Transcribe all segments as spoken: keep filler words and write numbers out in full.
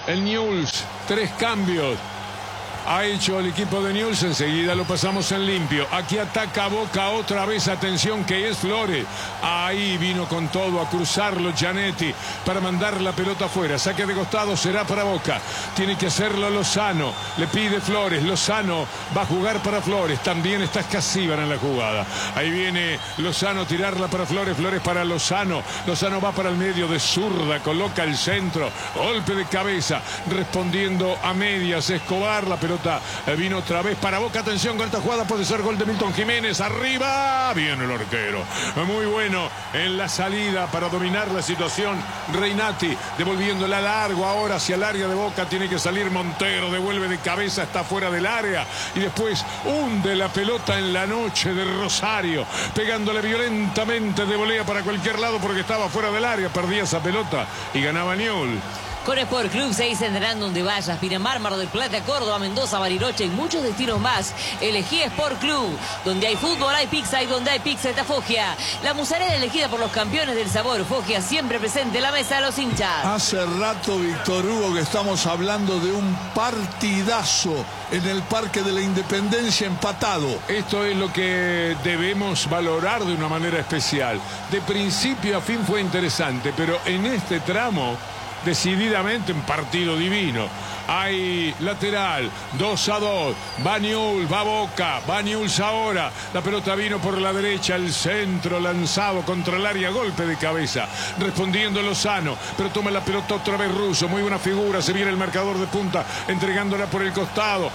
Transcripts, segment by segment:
el Newell's. Tres cambios ha hecho el equipo de Newell's. Enseguida lo pasamos en limpio. Aquí ataca Boca otra vez. Atención, que es Flores. Ahí vino con todo a cruzarlo Gianetti para mandar la pelota afuera. Saque de costado será para Boca. Tiene que hacerlo Lozano. Le pide Flores. Lozano va a jugar para Flores. También está Escasíbar en la jugada. Ahí viene Lozano a tirarla para Flores. Flores para Lozano. Lozano va para el medio de zurda. Coloca el centro. Golpe de cabeza. Respondiendo a medias. Escobar. La pelota vino otra vez para Boca. Atención con esta jugada, puede ser gol de Milton Jiménez. Arriba, viene el arquero. Muy bueno en la salida para dominar la situación. Reinati devolviéndola largo ahora hacia el área de Boca. Tiene que salir Montero, devuelve de cabeza, está fuera del área. Y después hunde la pelota en la noche de Rosario, pegándole violentamente de volea para cualquier lado porque estaba fuera del área. Perdía esa pelota y ganaba Newell's. Con Sport Club seguís entrenando donde vayas. Pinamar, Mar del Plata, Córdoba, Mendoza, Bariloche y muchos destinos más. Elegí Sport Club. Donde hay fútbol hay pizza y donde hay pizza está Foggia. La musarela elegida por los campeones del sabor. Foggia siempre presente en la mesa de los hinchas. Hace rato, Víctor Hugo, que estamos hablando de un partidazo en el Parque de la Independencia empatado. Esto es lo que debemos valorar de una manera especial. De principio a fin fue interesante, pero en este tramo decididamente un partido divino. Hay lateral, dos a dos, va Newell's, va Boca, va Newell's ahora, la pelota vino por la derecha, el centro lanzado contra el área, golpe de cabeza, respondiendo Lozano, pero toma la pelota otra vez Russo, muy buena figura, se viene el marcador de punta, entregándola por el costado,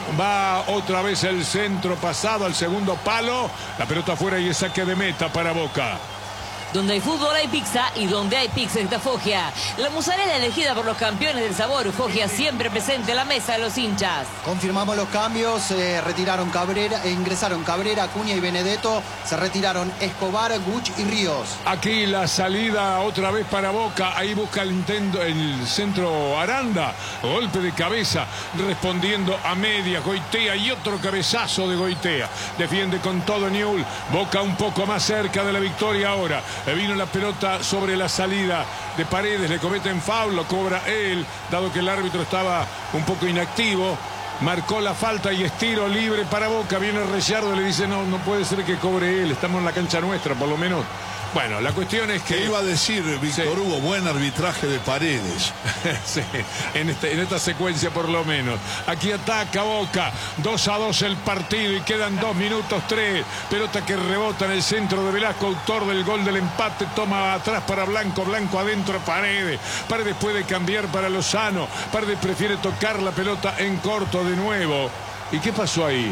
va otra vez el centro pasado al segundo palo, la pelota afuera y es saque de meta para Boca. Donde hay fútbol hay pizza y donde hay pizza está Foggia. La musarela elegida por los campeones del sabor. Foggia siempre presente en la mesa de los hinchas. Confirmamos los cambios. Eh, retiraron Cabrera, eh, ingresaron Cabrera, Acuña y Benedetto. Se retiraron Escobar, Guch y Ríos. Aquí la salida otra vez para Boca. Ahí busca el intento, el centro Aranda. Golpe de cabeza. Respondiendo a media. Goitea y otro cabezazo de Goitea. Defiende con todo Newell's. Boca un poco más cerca de la victoria ahora. Vino la pelota sobre la salida de Paredes, le cometen foul, lo cobra él, dado que el árbitro estaba un poco inactivo. Marcó la falta y es tiro libre para Boca. Viene Reyardo y le dice, no, no puede ser que cobre él, estamos en la cancha nuestra, por lo menos. Bueno, la cuestión es que... ¿Qué iba a decir, Víctor sí. Hugo? Buen arbitraje de Paredes. Sí, en, este, en esta secuencia por lo menos. Aquí ataca Boca, dos a dos el partido y quedan dos minutos tres. Pelota que rebota en el centro de Velasco, autor del gol del empate, toma atrás para Blanco, Blanco adentro Paredes. Paredes puede cambiar para Lozano, Paredes prefiere tocar la pelota en corto de nuevo. ¿Y qué pasó ahí?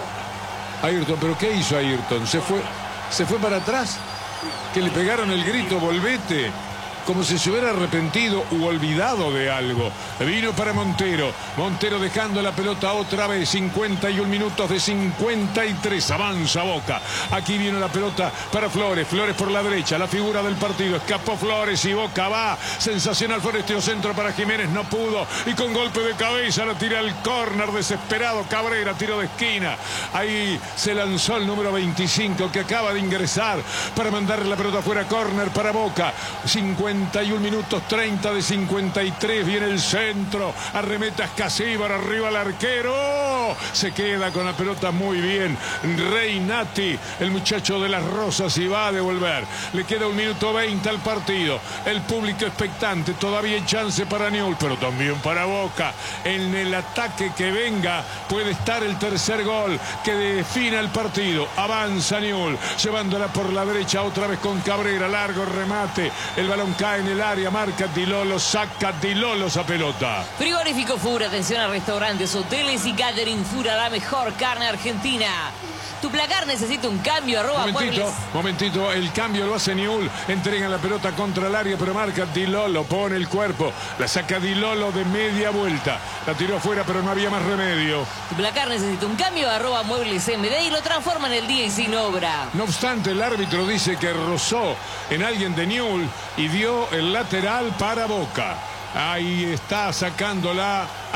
Ayrton, ¿pero qué hizo Ayrton? ¿Se fue, se fue para atrás? Que le pegaron el grito, volvete, como si se hubiera arrepentido u olvidado de algo. Vino para Montero, Montero dejando la pelota otra vez, cincuenta y un minutos de cincuenta y tres, avanza Boca. Aquí viene la pelota para Flores, Flores por la derecha, la figura del partido, escapó Flores y Boca va, sensacional Flores, tiro centro para Jiménez, no pudo, y con golpe de cabeza la tira al córner, desesperado Cabrera, tiro de esquina, ahí se lanzó el número veinticinco que acaba de ingresar para mandar la pelota fuera, córner para Boca, cincuenta y un minutos treinta de cincuenta y tres, viene el centro, arremeta Escasíbar, arriba el arquero, se queda con la pelota muy bien Reinati, el muchacho de las Rosas, y va a devolver. Le queda un minuto veinte al partido, el público expectante, todavía hay chance para Newell's, pero también para Boca. En el ataque que venga puede estar el tercer gol que defina el partido. Avanza Newell's, llevándola por la derecha otra vez con Cabrera, largo remate, el balón cae en el área, marca Di Lolo, saca Di Lolo esa pelota. Frigorífico Fura, atención a restaurantes, hoteles y catering Fura, la mejor carne argentina. Tu placar necesita un cambio, arroba Momentito, Pueblis. momentito, el cambio lo hace Newell's, entrega la pelota contra el área, pero marca Di Lolo, pone el cuerpo, la saca Di Lolo de media vuelta, la tiró afuera, pero no había más remedio. Tu placar necesita un cambio, arroba Muebles M D y lo transforma en el día y sin obra. No obstante, el árbitro dice que rozó en alguien de Newell's y dio el lateral para Boca. Ahí está sacándola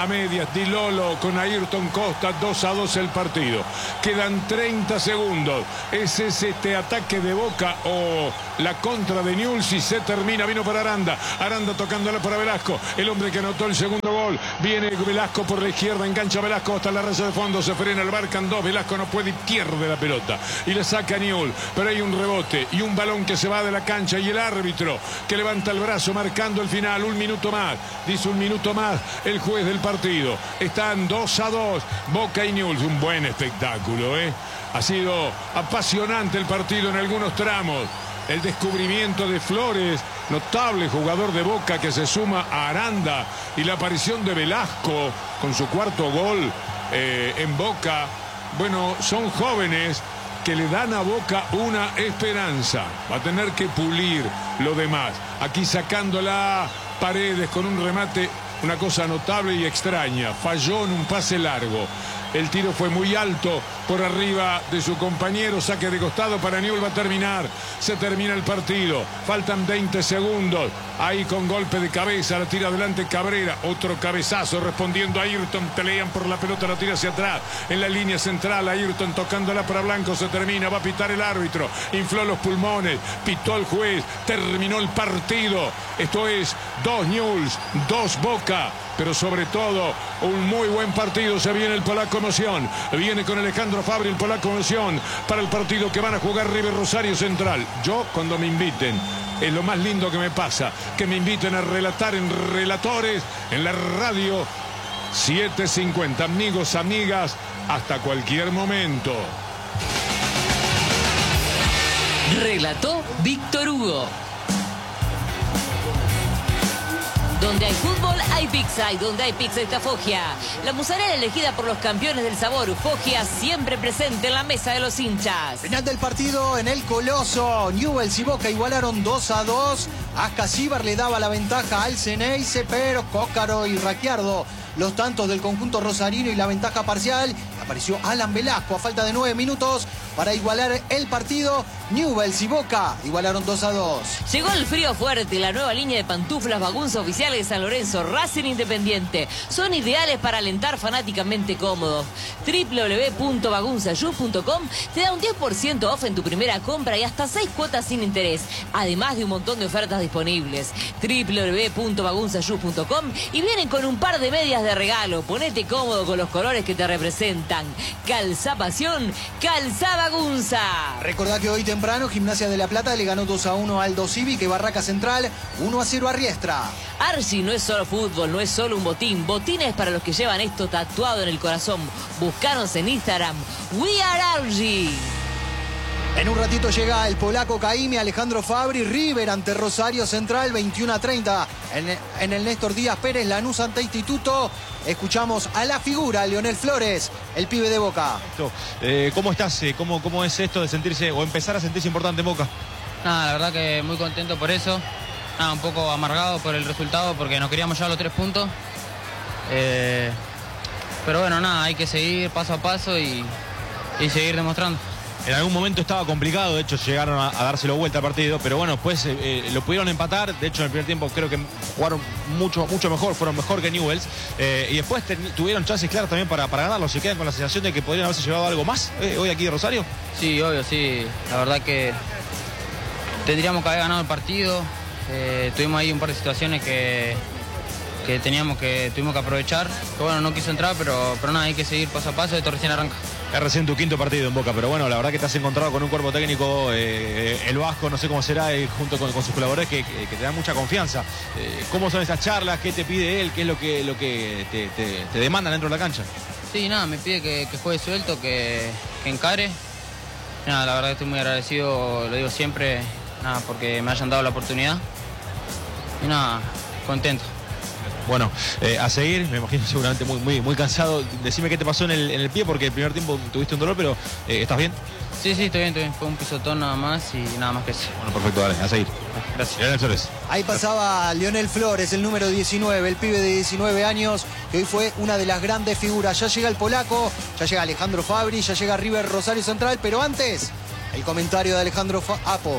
a medias. Di Lolo con Ayrton Costa, dos a dos el partido. Quedan treinta segundos. ¿Es ese este ataque de Boca o la contra de Newell's? Y se termina. Vino para Aranda. Aranda tocándola para Velasco. El hombre que anotó el segundo gol. Viene Velasco por la izquierda. Engancha Velasco hasta la raya de fondo. Se frena el Barcan dos. Velasco no puede y pierde la pelota. Y le saca a Newell's. Pero hay un rebote y un balón que se va de la cancha. Y el árbitro que levanta el brazo marcando el final. Un minuto más. Dice un minuto más el juez del partido. Están dos a dos. Boca y Newell's. Un buen espectáculo, ¿eh? Ha sido apasionante el partido en algunos tramos. El descubrimiento de Flores, notable jugador de Boca que se suma a Aranda, y la aparición de Velasco con su cuarto gol eh, en Boca. Bueno, son jóvenes que le dan a Boca una esperanza. Va a tener que pulir lo demás. Aquí sacándola Paredes con un remate, una cosa notable y extraña. Falló en un pase largo. El tiro fue muy alto por arriba de su compañero. Saque de costado para Newell's. Va a terminar. Se termina el partido. Faltan veinte segundos. Ahí con golpe de cabeza. La tira adelante Cabrera. Otro cabezazo respondiendo a Ayrton. Pelean por la pelota. La tira hacia atrás. En la línea central. Ayrton tocándola para Blanco. Se termina. Va a pitar el árbitro. Infló los pulmones. Pitó el juez. Terminó el partido. Esto es dos Newell's, dos Boca. Pero sobre todo un muy buen partido. Se viene el polaco emoción. Viene con Alejandro Fabri el polaco emoción para el partido que van a jugar River Rosario Central. Yo, cuando me inviten, es lo más lindo que me pasa, que me inviten a relatar en Relatores, en la radio siete cincuenta. Amigos, amigas, hasta cualquier momento. Relató Víctor Hugo. Donde hay fútbol, hay pizza. Y donde hay pizza está Foggia. La mozzarella elegida por los campeones del sabor. Foggia siempre presente en la mesa de los hinchas. Final del partido en el Coloso. Newell's y Boca igualaron dos a dos. Ascasíbar le daba la ventaja al Ceneice, pero Cócaro y Ricciardo los tantos del conjunto rosarino y la ventaja parcial. Apareció Alan Velasco a falta de nueve minutos para igualar el partido. Newell's y Boca igualaron dos a dos. Llegó el frío fuerte, la nueva línea de pantuflas Bagunza oficiales de San Lorenzo, Racing Independiente. Son ideales para alentar fanáticamente cómodos. w w w punto bagunza shoes punto com te da un diez por ciento off en tu primera compra y hasta seis cuotas sin interés. Además de un montón de ofertas disponibles. w w w punto bagunza shoes punto com y vienen con un par de medias de regalo. Ponete cómodo con los colores que te representan. Calza pasión, calza Bagunza. Recordá que hoy temprano Gimnasia de La Plata le ganó dos a uno al Aldo Civic y Barraca Central uno a cero a Riestra. Argi no es solo fútbol, no es solo un botín. Botines para los que llevan esto tatuado en el corazón. Buscanos en Instagram. We are Argi. En un ratito llega el polaco Caimi, Alejandro Fabri, River ante Rosario Central, veintiuno a treinta. En, en el Néstor Díaz Pérez, Lanús ante Instituto. Escuchamos a la figura, Lionel Flores, el pibe de Boca. Eh, ¿Cómo estás? ¿Cómo, ¿Cómo es esto de sentirse o empezar a sentirse importante en Boca? Nada, la verdad que muy contento por eso. Nada, un poco amargado por el resultado porque nos queríamos llevar los tres puntos. Eh, pero bueno, nada, hay que seguir paso a paso y, y seguir demostrando. En algún momento estaba complicado, de hecho llegaron a, a dárselo vuelta al partido, pero bueno, después eh, eh, lo pudieron empatar. De hecho en el primer tiempo creo que jugaron mucho mucho mejor, fueron mejor que Newell's, eh, y después tuvieron chances claras también para, para ganarlo. ¿Se quedan con la sensación de que podrían haberse llevado algo más eh, hoy aquí de Rosario? Sí, obvio, sí, la verdad que tendríamos que haber ganado el partido. Eh, tuvimos ahí un par de situaciones que, que teníamos que tuvimos que aprovechar, que bueno, no quiso entrar, pero, pero nada, hay que seguir paso a paso, esto recién arranca. Es recién tu quinto partido en Boca, pero bueno, la verdad que te has encontrado con un cuerpo técnico, eh, el Vasco, no sé cómo será, eh, junto con, con sus colaboradores, que, que, que te dan mucha confianza. Eh, ¿Cómo son esas charlas? ¿Qué te pide él? ¿Qué es lo que, lo que te, te, te demandan dentro de la cancha? Sí, nada, me pide que, que juegue suelto, que, que encare. Nada, la verdad que estoy muy agradecido, lo digo siempre, nada, porque me hayan dado la oportunidad. Y nada, contento. Bueno, eh, a seguir, me imagino seguramente muy, muy, muy cansado. Decime qué te pasó en el, en el pie, porque el primer tiempo tuviste un dolor, pero eh, ¿estás bien? Sí, sí, estoy bien, estoy bien. Fue un pisotón nada más y nada más que eso. Bueno, perfecto, dale, a seguir. Gracias. Lionel Flores. Ahí pasaba Lionel Flores, el número diecinueve, el pibe de diecinueve años, que hoy fue una de las grandes figuras. Ya llega el polaco, ya llega Alejandro Fabri, ya llega River Rosario Central, pero antes, el comentario de Alejandro Fa Apo.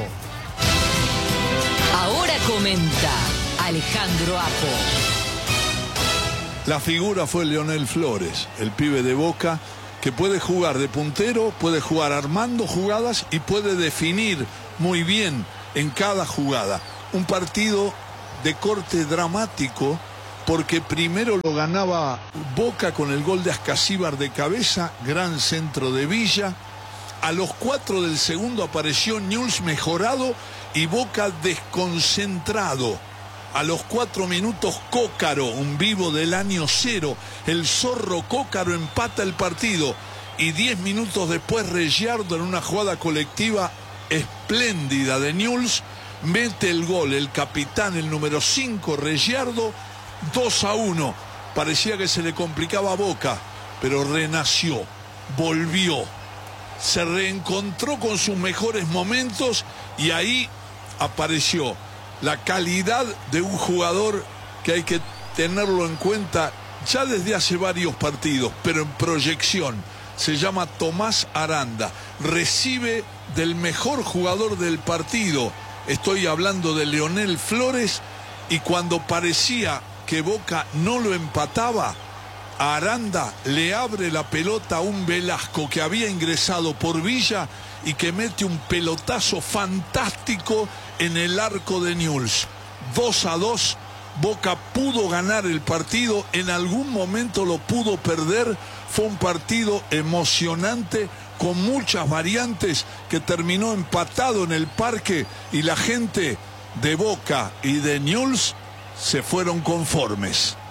Ahora comenta Alejandro Apo. La figura fue Leonel Flores, el pibe de Boca, que puede jugar de puntero, puede jugar armando jugadas y puede definir muy bien en cada jugada. Un partido de corte dramático, porque primero lo ganaba Boca con el gol de Ascasíbar de cabeza, gran centro de Villa. A los cuatro del segundo apareció Newell's mejorado y Boca desconcentrado. A los cuatro minutos Cócaro, un vivo del año cero, el zorro Cócaro empata el partido. Y diez minutos después Regiardo, en una jugada colectiva espléndida de Newell's, mete el gol, el capitán, el número cinco, Regiardo, dos a uno. Parecía que se le complicaba a Boca, pero renació, volvió, se reencontró con sus mejores momentos y ahí apareció la calidad de un jugador que hay que tenerlo en cuenta ya desde hace varios partidos, pero en proyección. Se llama Tomás Aranda, recibe del mejor jugador del partido. Estoy hablando de Leonel Flores, y cuando parecía que Boca no lo empataba, a Aranda le abre la pelota a un Velasco que había ingresado por Villa y que mete un pelotazo fantástico en el arco de Newell's. dos a dos, Boca pudo ganar el partido, en algún momento lo pudo perder. Fue un partido emocionante, con muchas variantes, que terminó empatado en el parque, y la gente de Boca y de Newell's se fueron conformes.